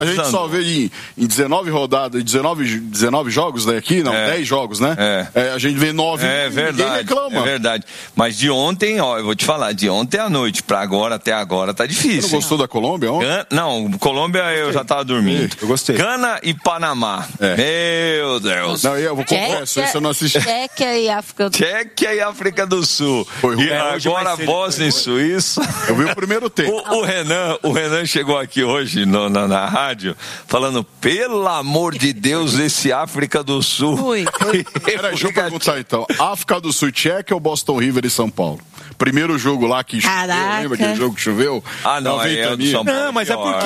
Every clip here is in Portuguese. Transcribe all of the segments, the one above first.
A gente só vê em 19 rodadas, 19 jogos daqui, não, 10 jogos, né? A gente vê 9 e ninguém reclama. É verdade. Mas de ontem, eu vou te falar, de ontem à noite pra agora, até agora, tá difícil. Você não gostou da Colômbia ontem? Não, Colômbia eu já tava dormindo. Eu gostei. Gana e Panamá. Meu Deus. Não, eu vou confessar, isso eu não assisti. Tchequia e África do Sul. Foi ruim. E agora Bósnia e Suíça. Eu vi o primeiro tempo. O Renan chegou aqui hoje na rádio falando, pelo amor de Deus, esse África do Sul. Peraí, deixa eu perguntar então. África do Sul, Tchequia ou Boston River e São Paulo? Primeiro jogo lá que choveu, lembra aquele jogo que choveu? Não, é do São Paulo. Não, mas é porque...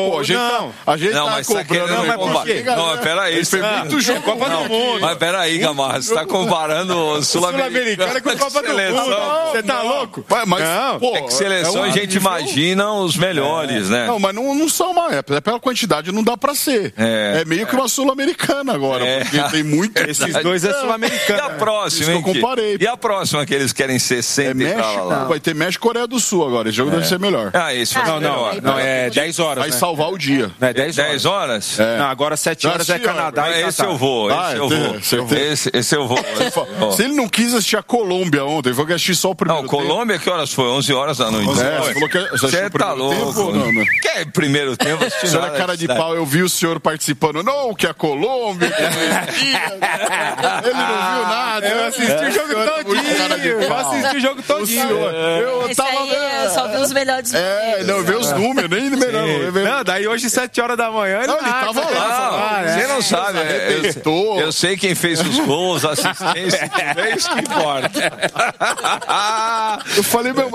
a gente tá cobrando... Não, mas peraí. Foi muito jogo. Copa do Mundo. Mas peraí, Gamarra, você tá comparando o Sul-Americana com a Copa do Mundo. Você tá louco? É que seleção a gente imagina os melhores, né? Não, mas não são mais. É pela quantidade, não dá pra ser. É meio que uma Sul-Americana agora, porque tem muito... Esses dois é Sul-Americana. E a próxima, hein? Eu comparei. E a próxima que eles querem 60 e tal lá? Vai ter México e Coreia do Sul agora. Esse jogo deve ser melhor. Esse vai ser melhor. Não, é 10 horas. Vai salvar o dia. Não é 10 horas? 10 horas? Não, agora 7 horas é Canadá e Esse eu vou. Esse eu vou. Se ele não quis assistir a Colômbia ontem, ele falou que assistir só o primeiro tempo. Não, Colômbia que horas foi? 11 horas da noite. Você falou que você tá louco. Que é primeiro tempo? Você era cara de pau, eu vi o senhor participando. Não, que a Colômbia, que ele não viu nada. Eu assisti o jogo todinho. Eu tava só vi os melhores. Não, vê os números, nem melhor. Não, daí hoje 7 horas da manhã ele tava lá. Você não sabe. Eu sei quem fez os gols, assistência, é isso que importa. Eu falei, meu,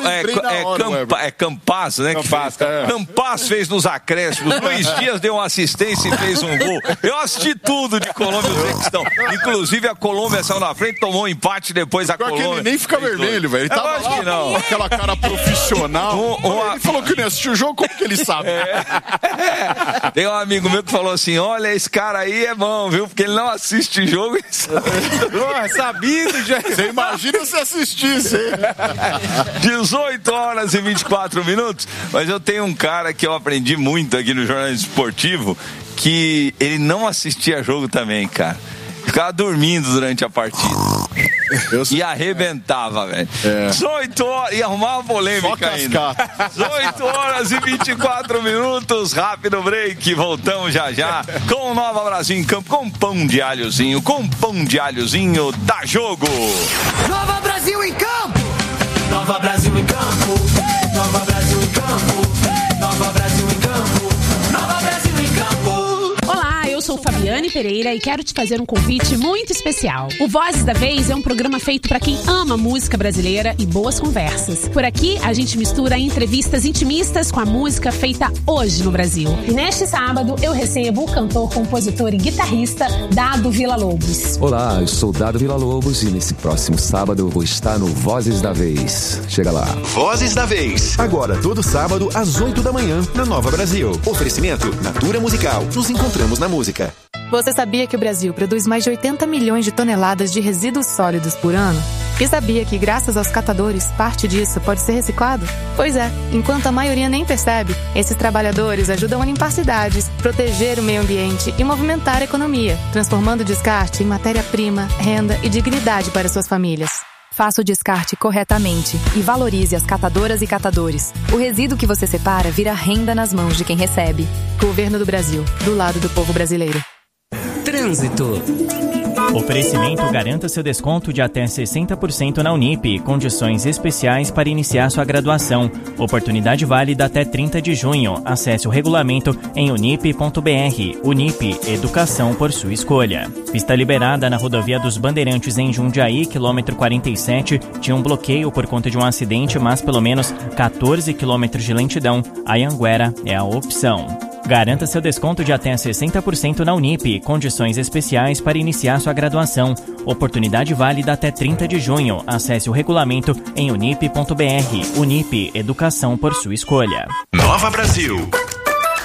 é Campaz, né? Campaz fez nos acréscimos. Luiz Dias deu uma assistência e fez um gol. Eu assisti tudo de Colômbia e Uzbequistão. Inclusive a Colômbia saiu na frente, tomou um empate, depois a Colômbia. Ele nem fica vermelho, velho. Ele tava lá com aquela cara profissional. Ele falou que não assistiu o jogo, como que ele sabe? Tem um amigo meu que falou assim, olha, esse cara aí é bom, viu? Porque ele não assiste jogo e sabido, já. Você imagina se assistisse. 18 horas e 24 minutos. Mas eu tenho um cara que eu aprendi muito aqui no jornalismo esportivo, que ele não assistia jogo também, cara. Ficava dormindo durante a partida. E arrebentava, velho. 18 horas, e arrumava polêmica ainda. 18 horas e 24 minutos, rápido break, voltamos já com o Nova Brasil em campo, com pão de alhozinho, dá jogo. Nova Brasil em campo! Nova Brasil em campo! Nova Brasil em campo! Nova Brasil em campo! Nova Brasil em campo! Olá, eu sou Fabiane Pereira e quero te fazer um convite muito especial. O Vozes da Vez é um programa feito para quem ama música brasileira e boas conversas. Por aqui, a gente mistura entrevistas intimistas com a música feita hoje no Brasil. E neste sábado, eu recebo o cantor, compositor e guitarrista Dado Villa-Lobos. Olá, eu sou Dado Villa-Lobos e nesse próximo sábado eu vou estar no Vozes da Vez. Chega lá. Vozes da Vez. Agora, todo sábado, às 8 da manhã, na Nova Brasil. Oferecimento Natura Musical. Nos encontramos na música. Você sabia que o Brasil produz mais de 80 milhões de toneladas de resíduos sólidos por ano? E sabia que, graças aos catadores, parte disso pode ser reciclado? Pois é, enquanto a maioria nem percebe, esses trabalhadores ajudam a limpar cidades, proteger o meio ambiente e movimentar a economia, transformando o descarte em matéria-prima, renda e dignidade para suas famílias. Faça o descarte corretamente e valorize as catadoras e catadores. O resíduo que você separa vira renda nas mãos de quem recebe. Governo do Brasil, do lado do povo brasileiro. Trânsito. Oferecimento: garanta seu desconto de até 60% na Unip. Condições especiais para iniciar sua graduação. Oportunidade válida até 30 de junho. Acesse o regulamento em unip.br. Unip, educação por sua escolha. Pista liberada na rodovia dos Bandeirantes em Jundiaí, quilômetro 47. Tinha um bloqueio por conta de um acidente, mas pelo menos 14 quilômetros de lentidão. Anhanguera é a opção. Garanta seu desconto de até 60% na Unip. Condições especiais para iniciar sua graduação. Oportunidade válida até 30 de junho. Acesse o regulamento em unip.br. Unip, educação por sua escolha. Nova Brasil.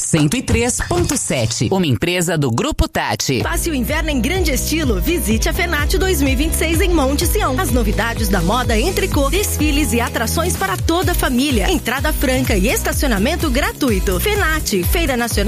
103.7, uma empresa do Grupo Tati. Passe o inverno em grande estilo. Visite a FENAT 2026 em Monte Sião. As novidades da moda em tricô, desfiles e atrações para toda a família. Entrada franca e estacionamento gratuito. FENAT, Feira Nacional